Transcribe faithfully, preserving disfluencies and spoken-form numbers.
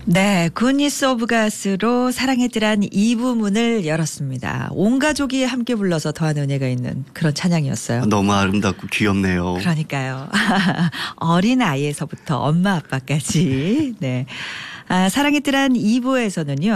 네, 굿니스 오브 가스로 사랑의 뜰한 이 부 문을 열었습니다. 온 가족이 함께 불러서 더한 은혜가 있는 그런 찬양이었어요. 너무 아름답고 귀엽네요. 그러니까요. 어린 아이에서부터 엄마 아빠까지. 네. 아, 사랑의 뜰한 이 부에서는요.